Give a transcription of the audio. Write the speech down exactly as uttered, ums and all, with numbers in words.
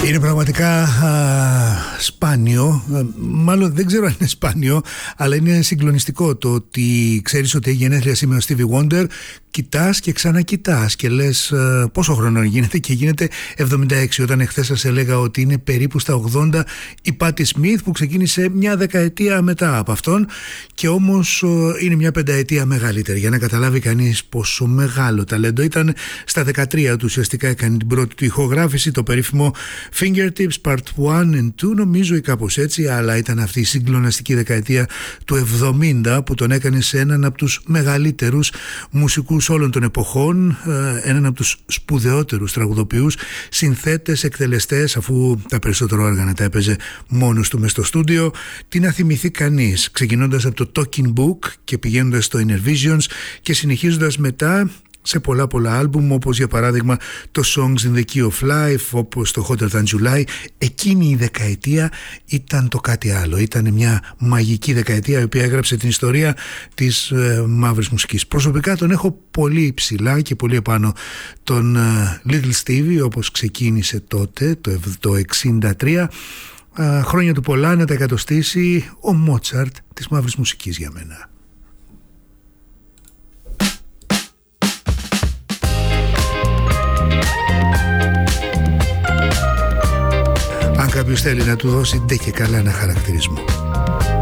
Είναι πραγματικά α, σπάνιο, α, μάλλον δεν ξέρω αν είναι σπάνιο, αλλά είναι συγκλονιστικό το ότι ξέρεις ότι έχει γενέθλια σήμερα ο Stevie Wonder, κοιτάς και ξανακοιτάς και λες α, πόσο χρόνο γίνεται, και γίνεται εβδομήντα έξι, όταν εχθές σας έλεγα ότι είναι περίπου στα ογδόντα η Patti Smith, που ξεκίνησε μια δεκαετία μετά από αυτόν, και όμως α, είναι μια πενταετία μεγαλύτερη. Για να καταλάβει κανείς πόσο μεγάλο ταλέντο ήταν, στα δεκατρία του ουσιαστικά έκανε την πρώτη του ηχογράφηση, το περίφημο Fingertips Part ένα and δύο, νομίζω, ή κάπως έτσι, αλλά ήταν αυτή η συγκλονιστική δεκαετία του εβδομήντα που τον έκανε σε έναν από τους μεγαλύτερους μουσικούς όλων των εποχών, έναν από τους σπουδαιότερους τραγουδοποιούς, συνθέτες, εκτελεστές, αφού τα περισσότερα όργανα τα έπαιζε μόνος του μες στο στούντιο. Τι να θυμηθεί κανείς, ξεκινώντας από το Talking Book και πηγαίνοντας στο Inner Visions και συνεχίζοντας μετά σε πολλά πολλά άλμπουμ, όπως για παράδειγμα το Songs in the Key of Life, όπως το Hotter Than July. Εκείνη η δεκαετία ήταν το κάτι άλλο, ήταν μια μαγική δεκαετία η οποία έγραψε την ιστορία της ε, μαύρης μουσικής. Προσωπικά τον έχω πολύ υψηλά και πολύ επάνω τον ε, Little Stevie, όπως ξεκίνησε τότε το, το εξήντα τρία. ε, χρόνια του πολλά, να τα εκατοστήσει ο Μότσαρτ της μαύρης μουσικής για μένα. Αν κάποιος θέλει να του δώσει ντε και καλά ένα χαρακτηρισμό.